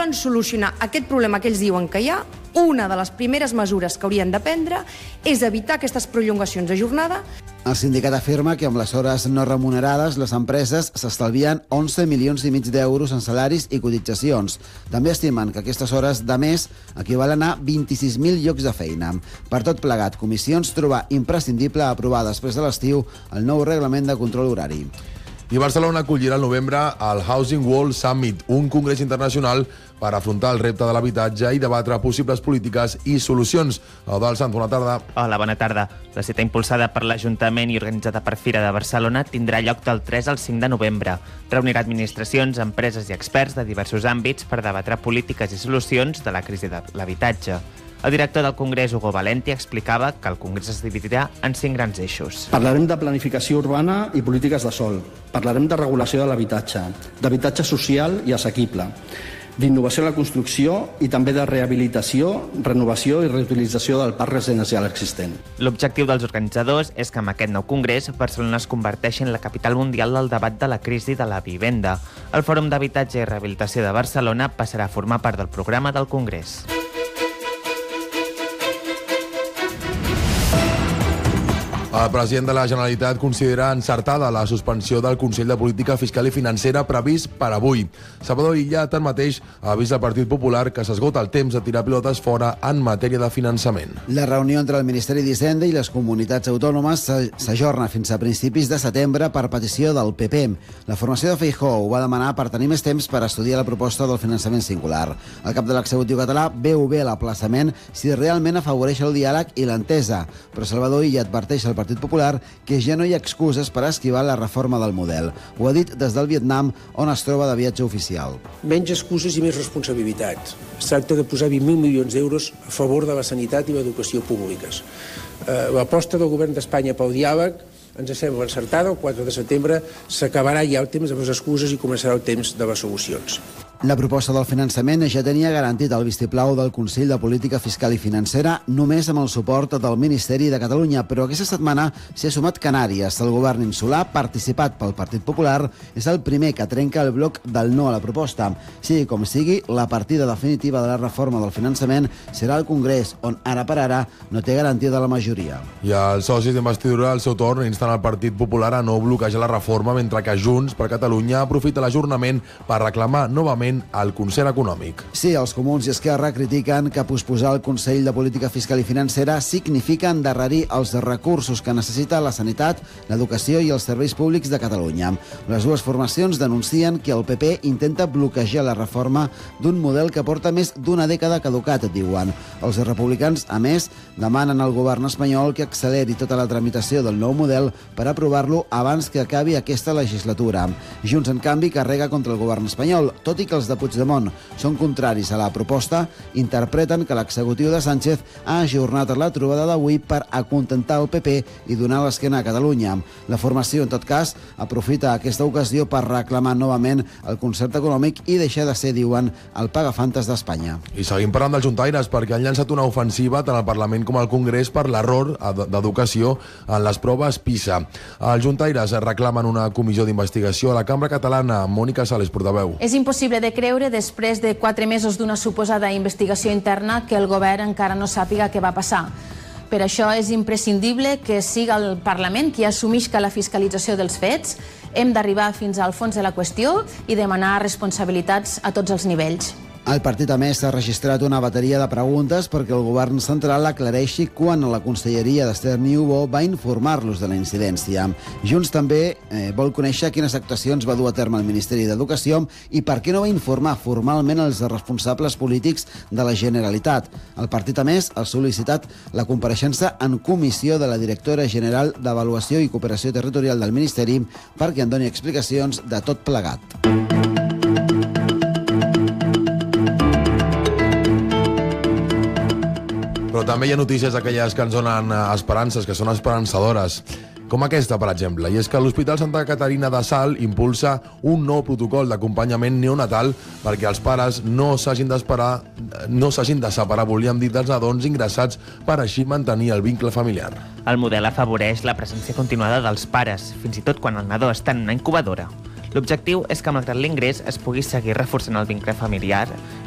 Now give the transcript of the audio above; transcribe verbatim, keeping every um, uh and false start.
volen solucionar aquest problema que ells diuen que hi ha, una de les primeres mesures que haurien de prendre és evitar aquestes prolongacions de jornada. El sindicat afirma que amb les hores no remunerades les empreses s'estalvien onze milions i mig d'euros en salaris i cotitzacions. També estimen que aquestes hores de mes equivalen a vint-i-sis mil llocs de feina. Per tot plegat, Comissions troba imprescindible aprovar després de l'estiu el nou reglament de control horari. I Barcelona acollirà al novembre el Housing World Summit, un congrés internacional per afrontar el repte de l'habitatge i debatre possibles polítiques i solucions. Eudald Sant, bona tarda. Hola, bona tarda. La cita impulsada per l'Ajuntament i organitzada per Fira de Barcelona tindrà lloc del tres al cinc de novembre. Reunirà administracions, empreses i experts de diversos àmbits per debatre polítiques i solucions de la crisi de l'habitatge. El director del Congrés, Hugo Valenti, explicava que el Congrés es dividirà en cinc grans eixos. Parlarem de planificació urbana i polítiques de sòl. Parlarem de regulació de l'habitatge, d'habitatge social i assequible, d'innovació en la construcció i també de rehabilitació, renovació i reutilització del parc residencial existent. L'objectiu dels organitzadors és que amb aquest nou congrés Barcelona es converteixi en la capital mundial del debat de la crisi de la vivenda. El Fòrum d'Habitatge i Rehabilitació de Barcelona passarà a formar part del programa del congrés. El president de la Generalitat considera encertada la suspensió del Consell de Política Fiscal i Financera previst per avui. Salvador Illa, tanmateix, ha vist al Partit Popular que s'esgota el temps de tirar pilotes fora en matèria de finançament. La reunió entre el Ministeri d'Hisenda i les comunitats autònomes s'ajorna fins a principis de setembre per petició del P P. La formació de Feijóo ho va demanar per tenir més temps per estudiar la proposta del finançament singular. El cap de l'executiu català veu bé l'aplaçament si realment afavoreix el diàleg i l'entesa, però Salvador Illa adverteix al Partit Popular que ja no hi ha excuses per esquivar la reforma del model. Ho ha dit des del Vietnam, on es troba de viatge oficial. Menys excuses i més responsabilitat. Es tracta de posar vint mil milions d'euros a favor de la sanitat i l'educació públiques. Eh, l'aposta del govern d'Espanya pel diàleg ens sembla encertada. El quatre de setembre s'acabarà ja el temps de les excuses i començarà el temps de les solucions. La proposta del finançament ja tenia garantit el vistiplau del Consell de Política Fiscal i Financera només amb el suport del Ministeri de Catalunya, però aquesta setmana s'hi ha sumat Canàries. El govern insular, participat pel Partit Popular, és el primer que trenca el bloc del no a la proposta. Sigui com sigui, la partida definitiva de la reforma del finançament serà al Congrés, on ara per ara no té garantia de la majoria. I els socis d'investidura, al seu torn, insten el Partit Popular a no bloquejar la reforma, mentre que Junts per Catalunya aprofita l'ajornament per reclamar novament al Consell Econòmic. Sí, els comuns i Esquerra critiquen que posposar el Consell de Política Fiscal i Financera significa endarrerir els recursos que necessita la sanitat, l'educació i els serveis públics de Catalunya. Les dues formacions denuncien que el P P intenta bloquejar la reforma d'un model que porta més d'una dècada caducat, diuen. Els republicans, a més, demanen al govern espanyol que acceleri tota la tramitació del nou model per aprovar-lo abans que acabi aquesta legislatura. Junts, en canvi, carrega contra el govern espanyol, tot i que els de Puigdemont són contraris a la proposta, interpreten que l'executiu de Sánchez ha ajornat la trobada d'avui per acontentar el P P i donar l'esquena a Catalunya. La formació, en tot cas, aprofita aquesta ocasió per reclamar novament el concert econòmic i deixar de ser, diuen, el pagafantes d'Espanya. I seguim parlant dels juntaires, perquè han llançat una ofensiva tant al Parlament com al Congrés per l'error d'educació en les proves PISA. Els juntaires reclamen una comissió d'investigació a la Cambra Catalana. Mònica Sales, portaveu. És impossible de creure, després de quatre mesos d'una suposada investigació interna, que el govern encara no sàpiga què va passar. Per això és imprescindible que siga el Parlament qui assumisca la fiscalització dels fets. Hem d'arribar fins al fons de la qüestió i demanar responsabilitats a tots els nivells. El partit, a més, ha registrat una bateria de preguntes perquè el govern central aclareixi quan la conselleria d'Esther Niubó va informar-los de la incidència. Junts també eh, vol conèixer quines actuacions va dur a terme el Ministeri d'Educació i per què no va informar formalment els responsables polítics de la Generalitat. El partit, a més, ha sol·licitat la compareixença en comissió de la directora general d'Avaluació i Cooperació Territorial del Ministeri perquè en doni explicacions de tot plegat. Però també hi ha notícies d'aquelles que ens donen esperances, que són esperançadores. Com aquesta, per exemple, i és que l'Hospital Santa Caterina de Salt impulsa un nou protocol d'acompanyament neonatal perquè els pares no s'hagin d'esperar, no s'hagin de separar, volíem dir, dels nadons ingressats per així mantenir el vincle familiar. El model afavoreix la presència continuada dels pares, fins i tot quan el nadó està en una incubadora. L'objectiu és que, malgrat l'ingrés, es pugui seguir reforçant el vincle familiar